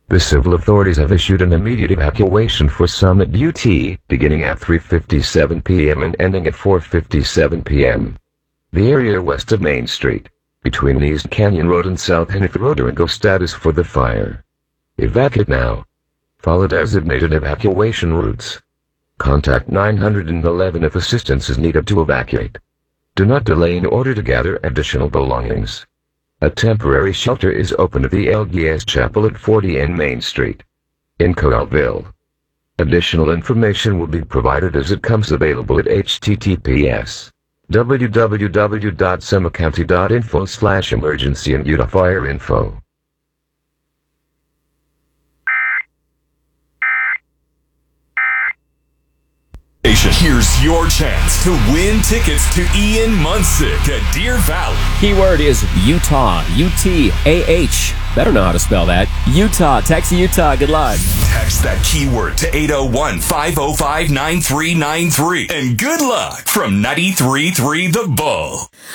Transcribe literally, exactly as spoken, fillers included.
The civil authorities have issued an immediate evacuation for Summit U T, beginning at three fifty-seven p m and ending at four fifty-seven p m The area west of Main Street, between East Canyon Road and South Hennepin Road are in go status for the fire. Evacuate now. Follow designated evacuation routes. Contact nine one one if assistance is needed to evacuate. Do not delay in order to gather additional belongings. A temporary shelter is open at the L D S Chapel at forty N Main Street, in Coralville. Additional information will be provided as it comes available at h t t p s w w w dot summit county dot info slash emergency and Utah Fire info. Here's your chance to win tickets to Ian Munsick at Deer Valley. Keyword is Utah, U T A H. Better know how to spell that. Utah. Text Utah. Good luck. Text that keyword to eight oh one, five oh five, nine three nine three. And good luck from ninety-three point three The Bull.